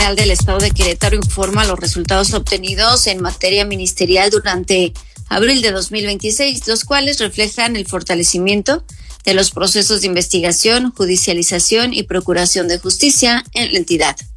del Estado de Querétaro informa los resultados obtenidos en materia ministerial durante abril de 2026, los cuales reflejan el fortalecimiento de los procesos de investigación, judicialización y procuración de justicia en la entidad.